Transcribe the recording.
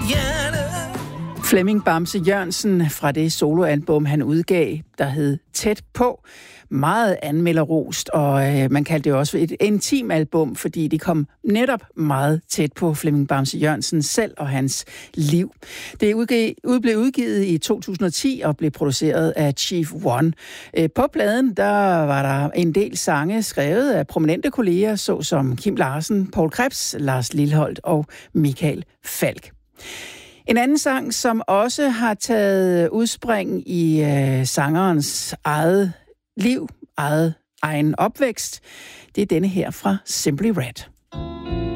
Flemming Bamse Jørgensen fra det soloalbum, han udgav, der hed Tæt på. Meget anmelderrost, og man kaldte det også et intim album, fordi det kom netop meget tæt på Flemming Bamse Jørgensen selv og hans liv. Det blev udgivet i 2010 og blev produceret af Chief One. På pladen der var der en del sange skrevet af prominente kolleger, såsom Kim Larsen, Poul Krebs, Lars Lilholt og Michael Falch. En anden sang, som også har taget udspring i sangerens eget liv, egen opvækst, det er denne her fra Simply Red.